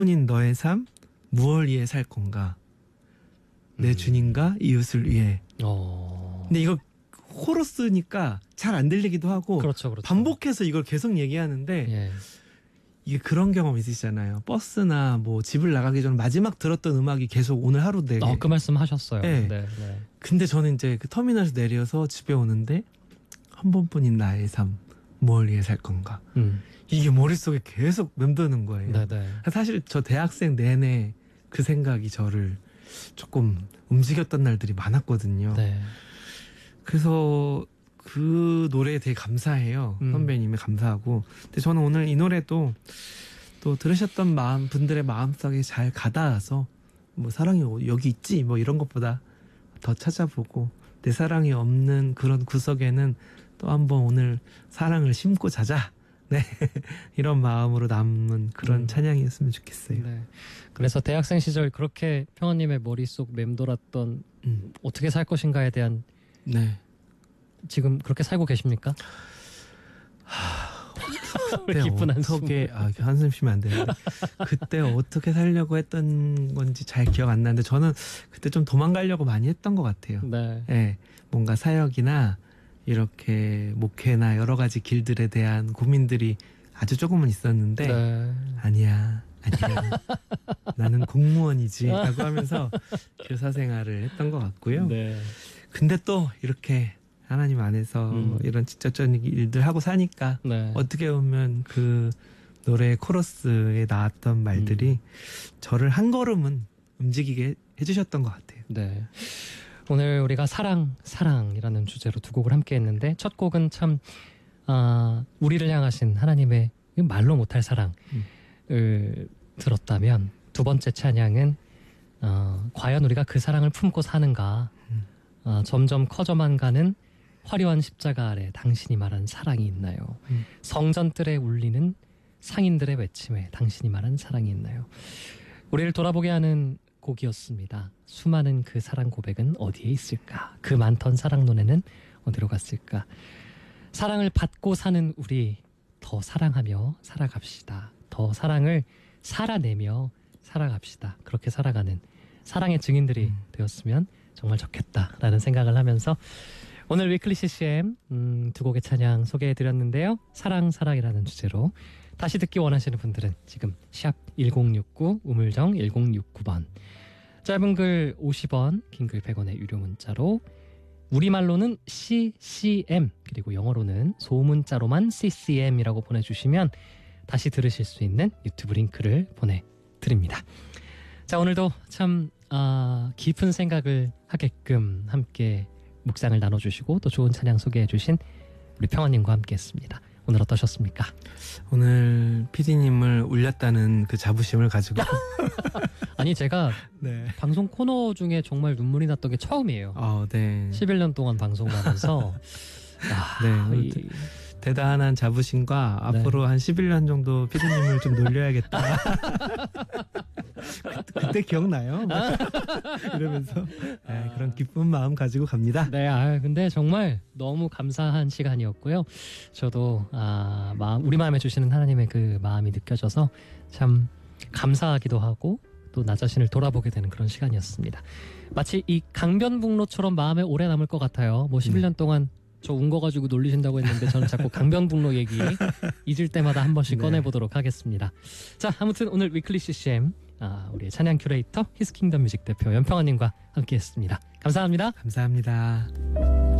뿐인 너의 삶 무얼 위해 살 건가? 내 주님과 이웃을 위해. 근데 이거 코러스니까 잘 안 들리기도 하고 그렇죠. 반복해서 이걸 계속 얘기하는데 예. 이게 그런 경험 있으시잖아요. 버스나 뭐 집을 나가기 전 마지막 들었던 음악이 계속 오늘 하루 내내. 그 말씀 하셨어요. 네. 네. 근데 저는 이제 그 터미널에서 내려서 집에 오는데 한 번뿐인 나의 삶 뭘 위해 살 건가. 이게 머릿속에 계속 맴도는 거예요. 네네. 사실 저 대학생 내내 그 생각이 저를 조금 움직였던 날들이 많았거든요. 네. 그래서 그 노래에 되게 감사해요. 선배님이 감사하고. 근데 저는 오늘 이 노래도 또 들으셨던 분들의 마음속에 잘 가닿아서 뭐 사랑이 여기 있지 뭐 이런 것보다 더 찾아보고 내 사랑이 없는 그런 구석에는 또 한번 오늘 사랑을 심고 자자. 네. 이런 마음으로 남은 그런 찬양이었으면 좋겠어요. 네. 그래서 대학생 시절 그렇게 평화님의 머릿속 맴돌았던 어떻게 살 것인가에 대한 네. 지금 그렇게 살고 계십니까? 그때 기쁜 어떻게 한숨 쉬면 안 되는데 그때 어떻게 살려고 했던 건지 잘 기억 안 나는데 저는 그때 좀 도망가려고 많이 했던 것 같아요. 네. 네, 뭔가 사역이나 이렇게 목회나 여러 가지 길들에 대한 고민들이 아주 조금은 있었는데 네. 아니야 나는 공무원이지 라고 하면서 교사 생활을 했던 것 같고요. 네. 근데 또 이렇게 하나님 안에서 이런 직접적인 일들 하고 사니까 네. 어떻게 보면 그 노래 코러스에 나왔던 말들이 저를 한 걸음은 움직이게 해주셨던 것 같아요. 네. 오늘 우리가 사랑이라는 주제로 두 곡을 함께 했는데 첫 곡은 참 우리를 향하신 하나님의 말로 못할 사랑을 들었다면 두 번째 찬양은 과연 우리가 그 사랑을 품고 사는가 점점 커져만 가는 화려한 십자가 아래 당신이 말한 사랑이 있나요? 성전뜰에 울리는 상인들의 외침에 당신이 말한 사랑이 있나요? 우리를 돌아보게 하는 곡이었습니다. 수많은 그 사랑 고백은 어디에 있을까? 그 많던 사랑 노래는 어디로 갔을까? 사랑을 받고 사는 우리 더 사랑하며 살아갑시다. 더 사랑을 살아내며 살아갑시다. 그렇게 살아가는 사랑의 증인들이 되었으면 정말 좋겠다라는 생각을 하면서 오늘 위클리 CCM 두 곡의 찬양 소개해드렸는데요. 사랑이라는 주제로 다시 듣기 원하시는 분들은 지금 샵 1069 우물정 1069번 짧은 글 50원 긴 글 100원의 유료 문자로 우리말로는 CCM 그리고 영어로는 소문자로만 CCM이라고 보내주시면 다시 들으실 수 있는 유튜브 링크를 보내드립니다. 자, 오늘도 참 깊은 생각을 하게끔 함께 묵상을 나눠주시고 또 좋은 찬양 소개해주신 우리 평화님과 함께 했습니다. 오늘 어떠셨습니까? 오늘 PD님을 울렸다는 그 자부심을 가지고 아니 제가 네. 방송 코너 중에 정말 눈물이 났던 게 처음이에요. 네. 11년 동안 방송하면서 네. 대단한 자부심과 앞으로 한 11년 정도 PD님을 좀 놀려야겠다. 그때 기억나요? 이러면서 그런 기쁜 마음 가지고 갑니다. 네, 근데 정말 너무 감사한 시간이었고요. 저도 우리 마음에 주시는 하나님의 그 마음이 느껴져서 참 감사하기도 하고 또 나 자신을 돌아보게 되는 그런 시간이었습니다. 마치 이 강변북로처럼 마음에 오래 남을 것 같아요. 뭐 11년 동안 저 운 거 가지고 놀리신다고 했는데 저는 자꾸 강변북로 얘기 잊을 때마다 한 번씩 꺼내보도록 하겠습니다. 자, 아무튼 오늘 위클리 CCM 우리의 찬양 큐레이터 히스킹덤 뮤직 대표 연평아님과 함께했습니다. 감사합니다. 감사합니다.